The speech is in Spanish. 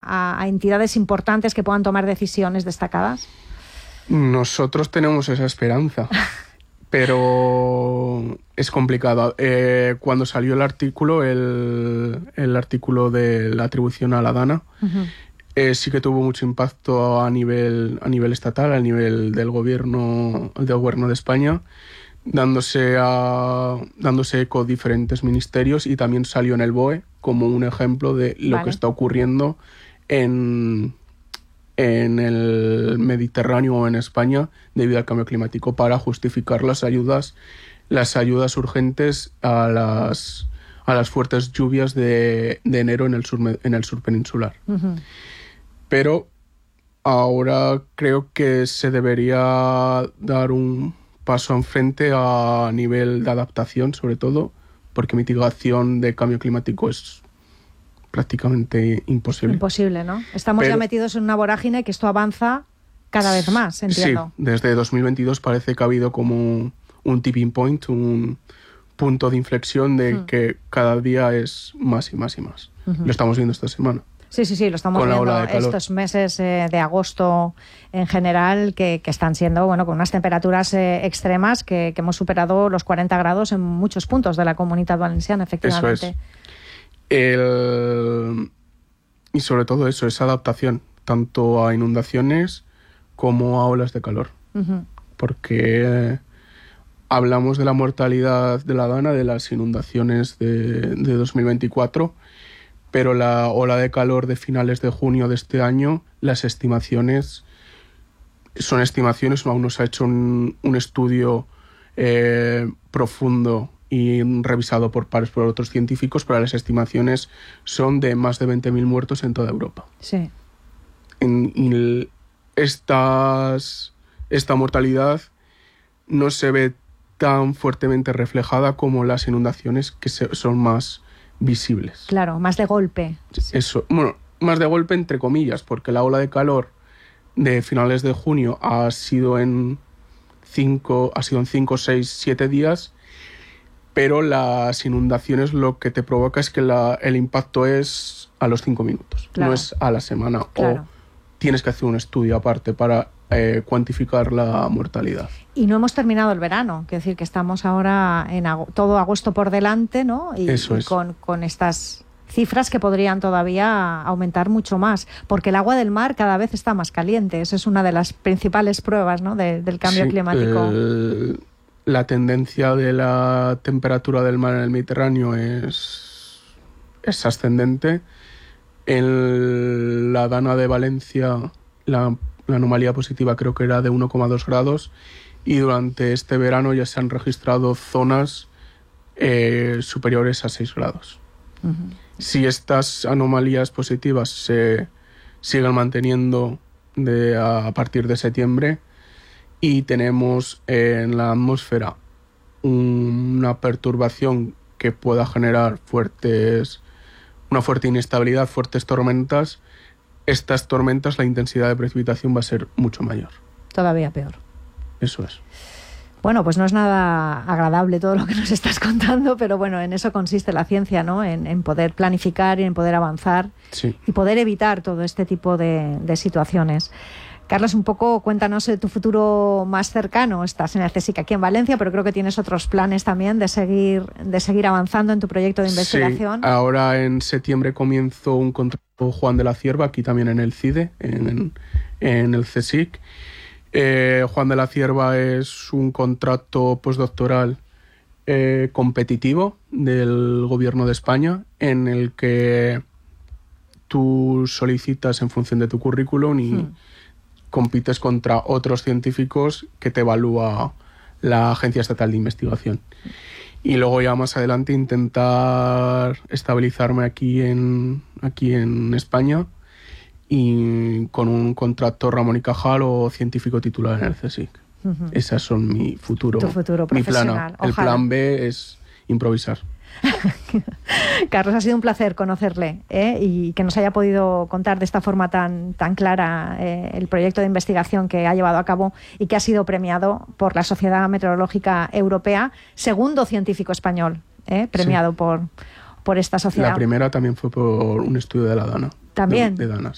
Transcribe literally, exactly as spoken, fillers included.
a, a entidades importantes que puedan tomar decisiones destacadas? Nosotros tenemos esa esperanza, pero es complicado. Eh, cuando salió el artículo, el, el artículo de la atribución a la DANA, uh-huh. eh, sí que tuvo mucho impacto a nivel, a nivel estatal, a nivel del gobierno, del gobierno de España, dándose, a, dándose eco diferentes ministerios, y también salió en el B O E como un ejemplo de lo vale. que está ocurriendo en... en el Mediterráneo o en España debido al cambio climático, para justificar las ayudas las ayudas urgentes a las a las fuertes lluvias de, de enero en el sur en el sur peninsular. Uh-huh. Pero ahora creo que se debería dar un paso enfrente a nivel de adaptación, sobre todo, porque mitigación de cambio climático es prácticamente imposible. Imposible, ¿no? Estamos Pero, ya metidos en una vorágine que esto avanza cada vez más, entiendo. Sí, desde dos mil veintidós parece que ha habido como un tipping point, un punto de inflexión de uh-huh. que cada día es más y más y más. Uh-huh. Lo estamos viendo esta semana. Sí, sí, sí, lo estamos viendo estos meses eh, de agosto en general, que, que están siendo, bueno, con unas temperaturas eh, extremas que, que hemos superado los cuarenta grados en muchos puntos de la Comunidad Valenciana, efectivamente. Eso es. El... Y sobre todo eso, esa adaptación, tanto a inundaciones como a olas de calor. Uh-huh. Porque eh, hablamos de la mortalidad de la DANA, de las inundaciones de, de dos mil veinticuatro, pero la ola de calor de finales de junio de este año, las estimaciones son estimaciones, aún no se ha hecho un, un estudio eh, profundo y revisado por pares por otros científicos, pero las estimaciones son de más de veinte mil muertos en toda Europa. Sí. En, en estas, esta mortalidad no se ve tan fuertemente reflejada como las inundaciones, que se, son más visibles. Claro, más de golpe. Eso, bueno, más de golpe entre comillas, porque la ola de calor de finales de junio ha sido en cinco, ha sido en cinco, seis, siete días, pero las inundaciones lo que te provoca es que la, el impacto es a los cinco minutos, claro. no es a la semana. Claro. O tienes que hacer un estudio aparte para eh, cuantificar la mortalidad. Y no hemos terminado el verano, quiero decir que estamos ahora en ag- todo agosto por delante, ¿no? Y, Eso es. y con, con estas cifras que podrían todavía aumentar mucho más, porque el agua del mar cada vez está más caliente. Esa es una de las principales pruebas, ¿no? de, del cambio sí, climático. El... La tendencia de la temperatura del mar en el Mediterráneo es, es ascendente. En la DANA de Valencia la, la anomalía positiva creo que era de uno coma dos grados, y durante este verano ya se han registrado zonas eh, superiores a seis grados. Uh-huh. Si estas anomalías positivas se siguen manteniendo de, a, a partir de septiembre, y tenemos en la atmósfera una perturbación que pueda generar fuertes, una fuerte inestabilidad, fuertes tormentas, estas tormentas, la intensidad de precipitación va a ser mucho mayor. Todavía peor. Eso es. Bueno, pues no es nada agradable todo lo que nos estás contando, pero bueno, en eso consiste la ciencia, ¿no? En, en poder planificar y en poder avanzar sí. y poder evitar todo este tipo de, de situaciones. Carlos, un poco cuéntanos de tu futuro más cercano. Estás en el CSIC aquí en Valencia, pero creo que tienes otros planes también de seguir, de seguir avanzando en tu proyecto de investigación. Sí, ahora en septiembre comienzo un contrato Juan de la Cierva, aquí también en el CIDE, en, en el CSIC. Eh, Juan de la Cierva es un contrato postdoctoral eh, competitivo del Gobierno de España, en el que tú solicitas en función de tu currículum y hmm. compites contra otros científicos que te evalúa la Agencia Estatal de Investigación. Y luego ya más adelante intentar estabilizarme aquí en, aquí en España, y con un contrato Ramón y Cajal o científico titular en el CSIC. Uh-huh. Esas son mi futuro, tu futuro mi profesional. plan A. El plan B es improvisar. Carlos, ha sido un placer conocerle ¿eh? y que nos haya podido contar de esta forma tan, tan clara eh, el proyecto de investigación que ha llevado a cabo y que ha sido premiado por la Sociedad Meteorológica Europea, segundo científico español eh, premiado sí. por, por esta sociedad. La primera también fue por un estudio de la DANA. También. De, de DANA.